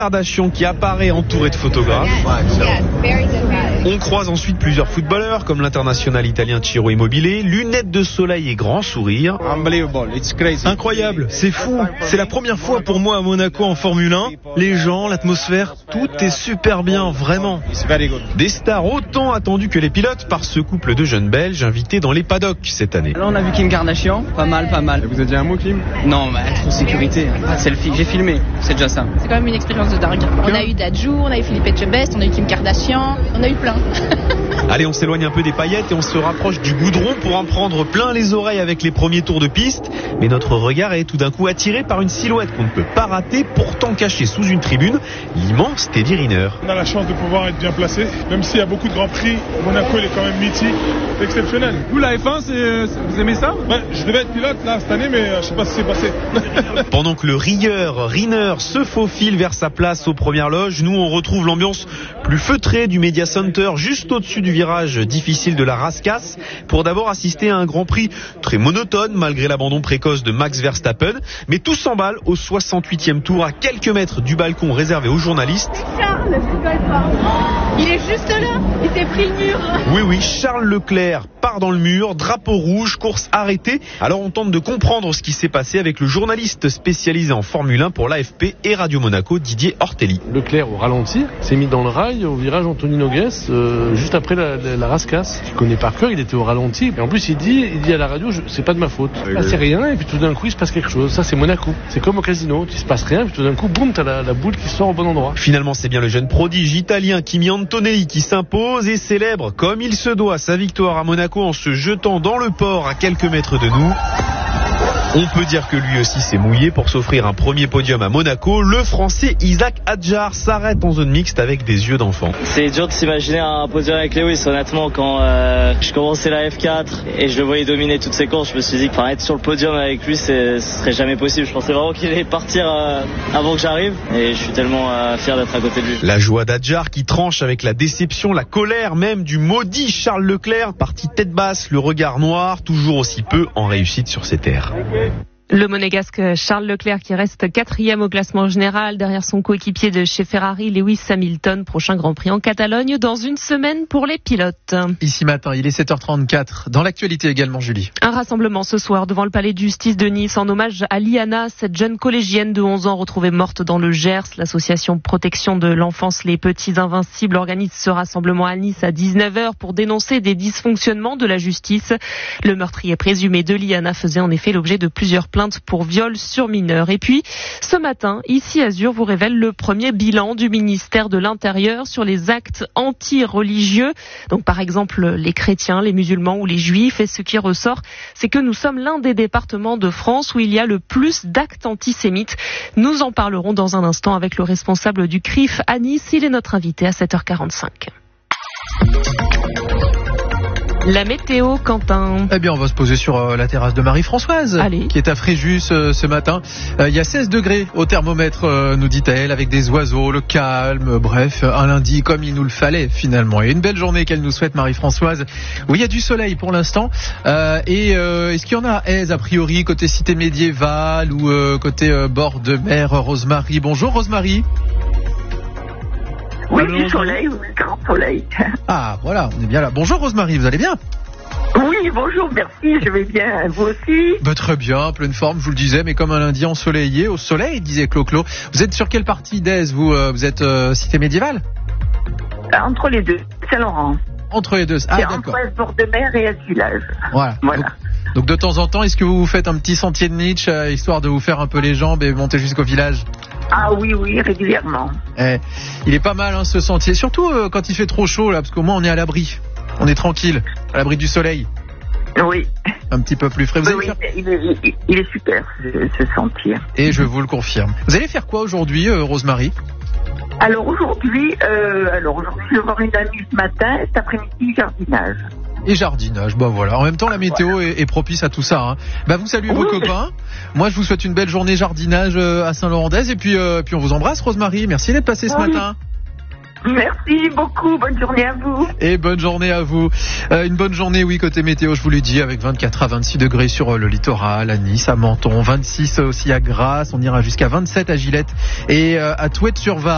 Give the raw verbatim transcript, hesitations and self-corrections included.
Kardashian qui apparaît entouré de photographes. On croise ensuite plusieurs footballeurs comme l'international italien Ciro Immobile, lunettes de soleil et grand sourire. Incroyable, c'est fou. C'est la première fois pour moi à Monaco en Formule un. Les gens, l'atmosphère, tout est super bien, vraiment. Des stars autant attendues que les pilotes par ce couple de jeunes Belges invités dans les paddocks cette année. Là on a vu Kim Kardashian, pas mal, pas mal. Vous avez dit un mot, Kim? Non, bah, trop sécurité, pas de selfie. J'ai filmé, c'est déjà ça. C'est quand même une expérience de dingue. On a eu Dadju, on a eu Philippe Etchebest, on a eu Kim Kardashian, on a eu plein. Allez, on s'éloigne un peu des paillettes et on se rapproche du goudron pour en prendre plein les oreilles avec les premiers tours de piste. Mais notre regard est tout d'un coup attiré par une silhouette qu'on ne peut pas rater, pourtant cachée sous une tribune, l'immense Teddy Riner. On a la chance de pouvoir être bien placé, même s'il y a beaucoup de grands prix. Monaco, il est quand même mythique, exceptionnel. Vous, la F un, c'est, vous aimez ça? Ouais, je devais être pilote là cette année, mais euh, je sais pas ce qui s'est passé. Pendant que le rieur, Riner, se faufile vers sa place aux premières loges, nous on retrouve l'ambiance plus feutrée du Media Center, juste au-dessus du virage difficile de la Rascasse, pour d'abord assister à un Grand Prix très monotone malgré l'abandon précoce de Max Verstappen. Mais tout s'emballe au soixante-huitième tour, à quelques mètres du balcon réservé aux journalistes. Charles, rigole pas. Il est juste là, il s'est pris le mur. Oui, oui, Charles Leclerc part dans le mur, drapeau rouge, course arrêtée. Alors on tente de comprendre ce qui s'est passé avec le journaliste spécialisé en Formule un pour l'A F P et Radio Monaco, Didier Ortelli. Leclerc, au ralenti, s'est mis dans le rail au virage Antonino Grèce, euh, juste après la, la, la Rascasse. Je connais par cœur, il était au ralenti. Et en plus, il dit, il dit à la radio, je, c'est pas de ma faute. Il ne se passe rien, et puis tout d'un coup, il se passe quelque chose. Ça, c'est Monaco. C'est comme au casino. Il se passe rien, et puis tout d'un coup, boum, t'as la, la boule qui sort au bon endroit. Finalement, c'est bien le jeune prodige italien Kimi Antonelli qui s'impose et célèbre comme il se doit sa victoire à Monaco en se jetant dans le port à quelques mètres de nous. On peut dire que lui aussi s'est mouillé pour s'offrir un premier podium à Monaco. Le Français Isaac Hadjar s'arrête en zone mixte avec des yeux d'enfant. C'est dur de s'imaginer un podium avec Lewis, honnêtement. Quand euh, je commençais la F quatre et je le voyais dominer toutes ses courses, je me suis dit que être sur le podium avec lui, c'est, ce serait jamais possible. Je pensais vraiment qu'il allait partir euh, avant que j'arrive et je suis tellement euh, fier d'être à côté de lui. La joie d'Hadjar qui tranche avec la déception, la colère même du maudit Charles Leclerc, parti tête basse, le regard noir, toujours aussi peu en réussite sur ses terres. Le monégasque Charles Leclerc qui reste quatrième au classement général derrière son coéquipier de chez Ferrari, Lewis Hamilton. Prochain Grand Prix en Catalogne dans une semaine pour les pilotes. Ici matin, il est sept heures trente-quatre. Dans l'actualité également, Julie. Un rassemblement ce soir devant le palais de justice de Nice en hommage à Liana, cette jeune collégienne de onze ans retrouvée morte dans le Gers. L'association Protection de l'enfance Les Petits Invincibles organise ce rassemblement à Nice à dix-neuf heures pour dénoncer des dysfonctionnements de la justice. Le meurtrier présumé de Liana faisait en effet l'objet de plusieurs plaintes pour viol sur mineur. Et puis, ce matin, ici Azur vous révèle le premier bilan du ministère de l'Intérieur sur les actes anti-religieux. Donc, par exemple, les chrétiens, les musulmans ou les juifs. Et ce qui ressort, c'est que nous sommes l'un des départements de France où il y a le plus d'actes antisémites. Nous en parlerons dans un instant avec le responsable du C R I F à Nice. Il est notre invité à sept heures quarante-cinq. La météo, Quentin. Eh bien, on va se poser sur euh, la terrasse de Marie-Françoise, Allez. qui est à Fréjus euh, ce matin. Euh, il y a seize degrés au thermomètre, euh, nous dit-elle, avec des oiseaux, le calme, euh, bref, un lundi comme il nous le fallait finalement. Et une belle journée qu'elle nous souhaite, Marie-Françoise, où il y a du soleil pour l'instant. Euh, et euh, est-ce qu'il y en a à Aise, a priori, côté cité médiévale ou euh, côté euh, bord de mer, Rosemary? Bonjour Rosemary. Oui, du soleil, oui, grand soleil. Ah, voilà, on est bien là. Bonjour Rosemary, vous allez bien? Oui, bonjour, merci, je vais bien. Vous aussi? Bah, très bien, pleine forme, je vous le disais, mais comme un lundi ensoleillé, au soleil, disait Clo-Clo. Vous êtes sur quelle partie d'Aise, vous euh, Vous êtes euh, cité médiévale? Entre les deux, Saint-Laurent. Entre les deux, ah c'est d'accord. Entre Aise, bord de mer et Aise village. Voilà. Voilà. Donc, donc de temps en temps, est-ce que vous vous faites un petit sentier de Nietzsche, euh, histoire de vous faire un peu les jambes et monter jusqu'au village? Ah oui, oui, régulièrement. Eh, il est pas mal hein, ce sentier, surtout euh, quand il fait trop chaud là, parce qu'au moins on est à l'abri, on est tranquille, à l'abri du soleil. Oui. Un petit peu plus frais. Vous oui, allez oui, faire... il, est, il est super ce, ce sentier. Et je vous le confirme. Vous allez faire quoi aujourd'hui, euh, Rosemary? Alors aujourd'hui, euh, alors aujourd'hui, je vais voir une amie ce matin, cet après-midi, jardinage. Et jardinage, bah voilà. En même temps, la météo voilà. est, est propice à tout ça. Hein. Bah vous saluez oui. vos copains. Moi, je vous souhaite une belle journée jardinage euh, à Saint-Laurent-d'Aise. Et puis, euh, puis on vous embrasse, Rosemary. Merci d'être passée ce oui. matin. Merci beaucoup, bonne journée à vous. Et bonne journée à vous. Euh, une bonne journée, oui, côté météo, je vous l'ai dit, avec vingt-quatre à vingt-six degrés sur euh, le littoral, à Nice, à Menton, vingt-six aussi à Grasse, on ira jusqu'à vingt-sept à Gillette et euh, à Touët-sur-Var.